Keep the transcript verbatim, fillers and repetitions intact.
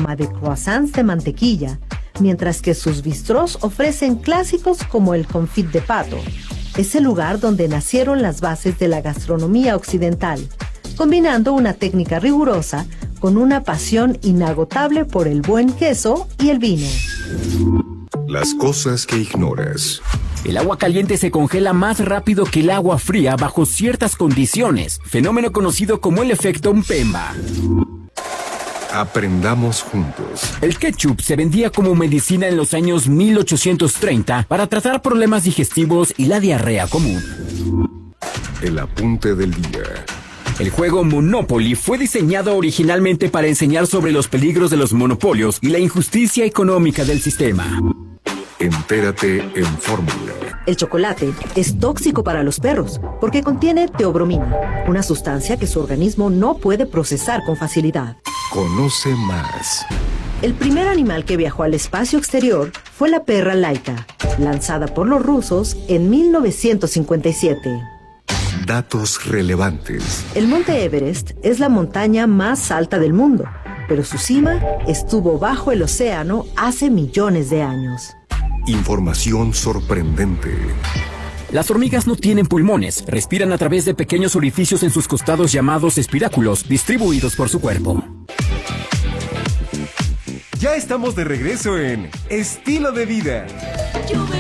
aroma de croissants de mantequilla, mientras que sus bistrós ofrecen clásicos como el confit de pato. Es el lugar donde nacieron las bases de la gastronomía occidental, combinando una técnica rigurosa con una pasión inagotable por el buen queso y el vino. Las cosas que ignoras. El agua caliente se congela más rápido que el agua fría bajo ciertas condiciones, fenómeno conocido como el efecto Mpemba. Aprendamos juntos. El ketchup se vendía como medicina en los años mil ochocientos treinta para tratar problemas digestivos y la diarrea común. El apunte del día. El juego Monopoly fue diseñado originalmente para enseñar sobre los peligros de los monopolios y la injusticia económica del sistema. Entérate en Fórmula. El chocolate es tóxico para los perros porque contiene teobromina, una sustancia que su organismo no puede procesar con facilidad. Conoce más. El primer animal que viajó al espacio exterior fue la perra Laika, lanzada por los rusos en mil novecientos cincuenta y siete. Datos relevantes. El monte Everest es la montaña más alta del mundo, pero su cima estuvo bajo el océano hace millones de años. Información sorprendente. Las hormigas no tienen pulmones, respiran a través de pequeños orificios en sus costados llamados espiráculos, distribuidos por su cuerpo. Ya estamos de regreso en Estilo de Vida.